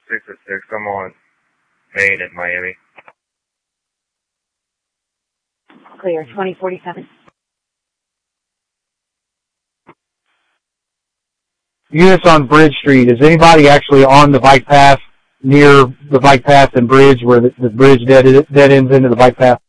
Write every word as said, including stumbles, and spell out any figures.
six oh six. I'm on Main at Miami. Clear, twenty forty-seven. Units on Bridge Street. Is anybody actually on the bike path near the bike path and bridge where the, the bridge dead, dead ends into the bike path?